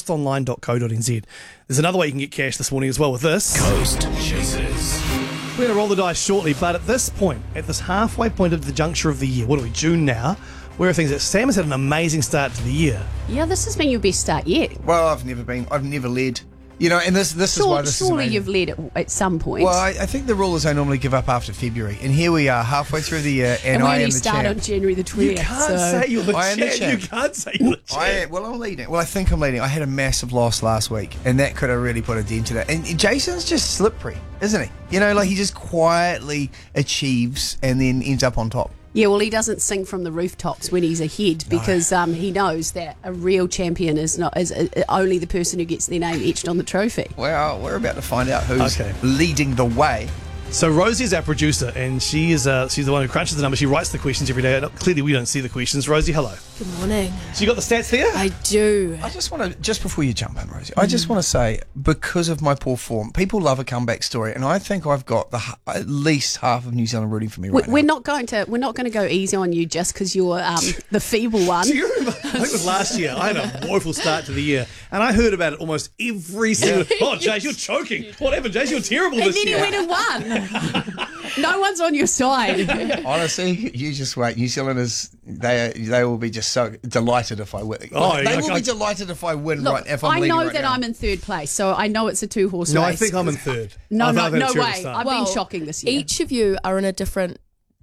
coastonline.co.nz. There's another way you can get cash this morning as well with this. Coast Chasers. We're going to roll the dice shortly, but at this point, at this halfway point of the juncture of the year, what are we, June now? Where are things at? Sam has had an amazing start to the year. Yeah, this has been your best start yet. Well, I've never led. You know, and this is why this is Surely amazing. you've led at some point. Well, I think the rule is I normally give up after February, and here we are halfway through the year, and we I only am the start champ. on January the 20th. You can't say you're the I am the champ. champ. You can't say you're the champ. I'm leading. Well, I think I'm leading. I had a massive loss last week, and that could have really put a dent in it. And Jason's just slippery, isn't he? You know, like he just quietly achieves and then ends up on top. Yeah, well, he doesn't sing from the rooftops when he's ahead because he knows that a real champion is only the person who gets their name etched on the trophy. Well, we're about to find out who's Okay. leading the way. So Rosie is our producer, and she's the one who crunches the numbers. She writes the questions every day. Clearly, we don't see the questions. Rosie, hello. Good morning. So you got the stats there? I do. I just want to, just before you jump in, Rosie, I just want to say, because of my poor form, people love a comeback story, and I think I've got at least half of New Zealand rooting for me right now. We're not going to go easy on you just because you're the feeble one. Do you remember? I think it was last year. I had a woeful start to the year, and I heard about it almost every single. Oh, Jace, you're choking. Whatever, Jace, you're terrible And this then you year. went and won. No one's on your side. Honestly, you just wait. New Zealanders, they will be just so delighted if I win. Oh, they yeah, will okay. be delighted if I win. Look, If I'm I leading know right that now. I'm in third place, so I know it's a two-horse No, race. I think I'm in third. No, I've no, had a no terrible way. start. I've been shocking this year. Each of you are in a different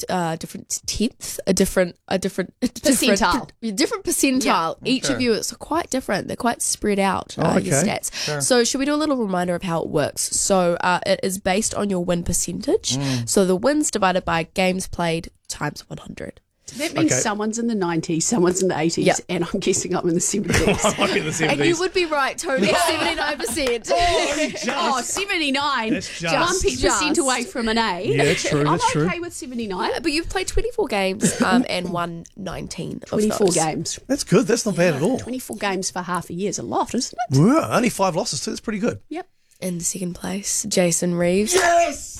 tenth, a different Percentile. different percentile. Each of you is quite different. They're quite spread out, your okay. stats. Sure. So should we do a little reminder of how it works? So it is based on your win percentage. So the wins divided by games played times 100. That means Okay. someone's in the 90s, someone's in the 80s, Yeah. and I'm guessing I'm in the 70s. I'm in the 70s. And you would be right, Tony. 79%. Oh, 79. That's just. 1% away from an A. Yeah, that's true, that's I'm true. okay with 79. But you've played 24 games and won 19 of 24 those. games. That's good. That's not bad at all. 24 games for half a year is a lot, isn't it? Yeah, only 5 losses too. That's pretty good. Yep. In the second place, Jason Reeves. Yes!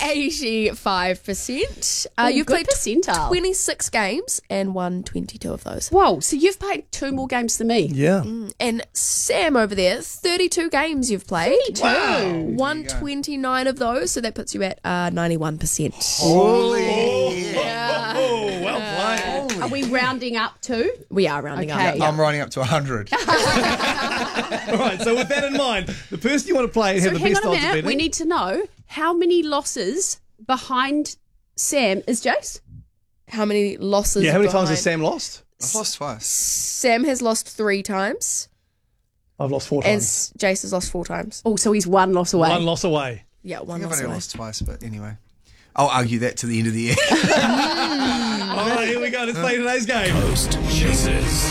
85%. Oh, You've good played percentile. 26 games and won 22 of those. Whoa, so you've played 2 more games than me. Yeah. And Sam over there, 32 games you've played. 32. Wow. Won 29 of those, so that puts you at 91%. Holy. Oh, well played. Are we rounding up too? We are rounding Okay. up. I'm riding up to 100. All right, so with that in mind, the person you want to play and So have the hang best on a odds of minute. beating. We need to know how many losses behind Sam is Jace? How many losses? Yeah, how many times behind? has Sam lost? I've lost twice. Sam has lost 3 times, I've lost 4 and times. Jace has lost 4 times. Oh, so he's 1 loss away. 1 loss away. Yeah, I one think I've loss only away. lost twice, but anyway. I'll argue that to the end of the year. All right, here we go. Let's play today's game. Coast Chasers.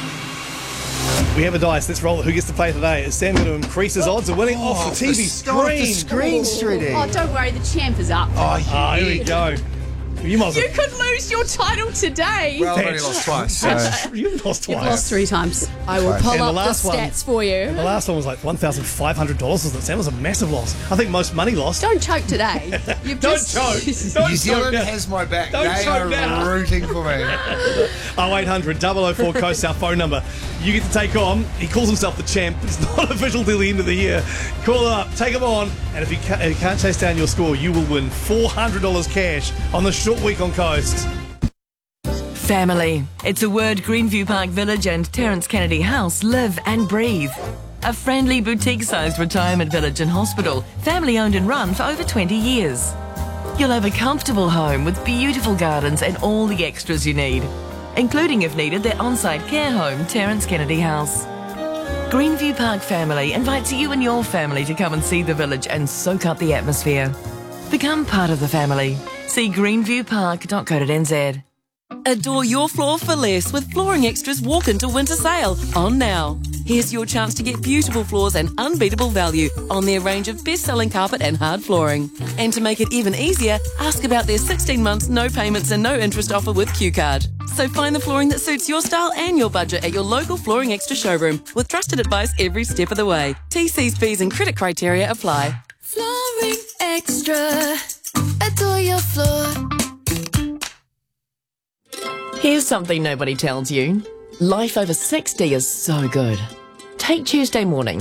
We have a dice. Let's roll it. Who gets to play today? Is Sam going to increase his odds of winning off the TV screen? Screen, Streety. Oh, don't worry, the champ is up. Oh, Ah, here we go. You might You as could lose your title today. Well, I've only lost twice, so... well. You've lost You've twice. lost 3 times. I will And pull the up the last one- stats for you. The last one was like $1,500, wasn't it? Sam was a massive loss. I think most money lost. Don't choke today. You've Don't just... choke. New Don't Zealand choke. has my back. Don't They choke are now. rooting for me. 0800 004 Coast, our phone number. You get to take on. He calls himself the champ, but it's not official till the end of the year. Call him up, take him on, and if he can't chase down your score, you will win $400 cash on the short week on Coast. Family. It's a word Greenview Park Village and Terence Kennedy House live and breathe. A friendly boutique-sized retirement village and hospital, family-owned and run for over 20 years. You'll have a comfortable home with beautiful gardens and all the extras you need, including, if needed, their on-site care home, Terence Kennedy House. Greenview Park Family invites you and your family to come and see the village and soak up the atmosphere. Become part of the family. See greenviewpark.co.nz. Adore your floor for less with Flooring Extra's Walk Into Winter Sale on now. Here's your chance to get beautiful floors and unbeatable value on their range of best-selling carpet and hard flooring. And to make it even easier, ask about their 16 months no payments and no interest offer with Q-Card. So find the flooring that suits your style and your budget at your local Flooring Extra showroom with trusted advice every step of the way. TCs, fees and credit criteria apply. Flooring Extra. Adore your floor. Here's something nobody tells you. Life over 60 is so good. Take Tuesday morning.